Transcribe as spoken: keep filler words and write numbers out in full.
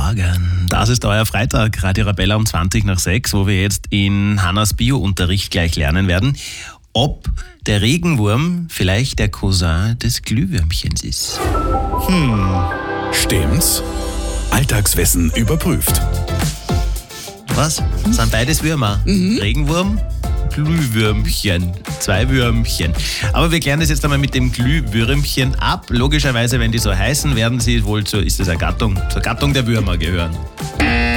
Morgen. Das ist euer Freitag, Radio Arabella um zwanzig nach sechs, wo wir jetzt in Hannas Bio-Unterricht gleich lernen werden, ob der Regenwurm vielleicht der Cousin des Glühwürmchens ist. Hm, stimmt's? Alltagswissen überprüft. Was? Das sind beides Würmer. Mhm. Regenwurm, Glühwürmchen. Zwei Würmchen. Aber wir klären das jetzt einmal mit dem Glühwürmchen ab. Logischerweise, wenn die so heißen, werden sie wohl zur, ist das eine Gattung, zur Gattung der Würmer gehören.